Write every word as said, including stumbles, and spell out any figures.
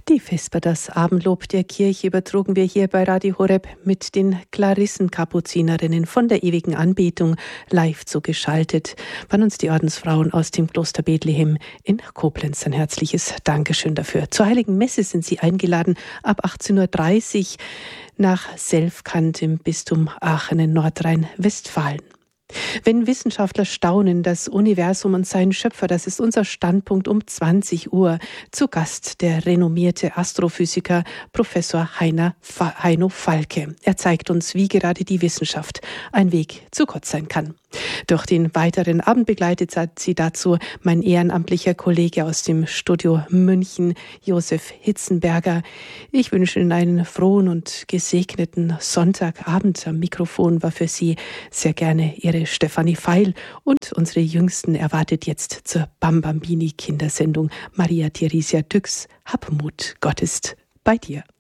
Die Vesper, das Abendlob der Kirche, übertrugen wir hier bei Radio Horeb mit den Klarissenkapuzinerinnen von der ewigen Anbetung live zugeschaltet. Waren uns die Ordensfrauen aus dem Kloster Bethlehem in Koblenz. Ein herzliches Dankeschön dafür. Zur Heiligen Messe sind Sie eingeladen ab achtzehn Uhr dreißig nach Selfkant im Bistum Aachen in Nordrhein-Westfalen. Wenn Wissenschaftler staunen, das Universum und seinen Schöpfer, das ist unser Standpunkt um zwanzig Uhr. Zu Gast der renommierte Astrophysiker Professor Heiner, Heino Falke. Er zeigt uns, wie gerade die Wissenschaft ein Weg zu Gott sein kann. Durch den weiteren Abend begleitet sie dazu mein ehrenamtlicher Kollege aus dem Studio München, Josef Hitzenberger. Ich wünsche Ihnen einen frohen und gesegneten Sonntagabend. Am Mikrofon war für Sie sehr gerne Ihre Stefanie Feil und unsere Jüngsten erwartet jetzt zur Bambambini Kindersendung Maria Theresia Düx. Hab Mut, Gott ist bei dir.